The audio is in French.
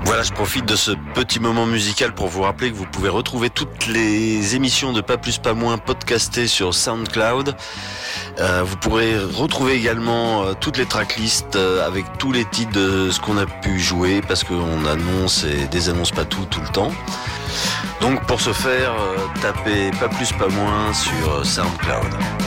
Voilà, je profite de ce petit moment musical pour vous rappeler que vous pouvez retrouver toutes les émissions de Pas Plus Pas Moins podcastées sur SoundCloud. Vous pourrez retrouver également toutes les tracklists avec tous les titres de ce qu'on a pu jouer, parce qu'on annonce et désannonce pas tout le temps. Donc pour ce faire, tapez Pas Plus Pas Moins sur SoundCloud.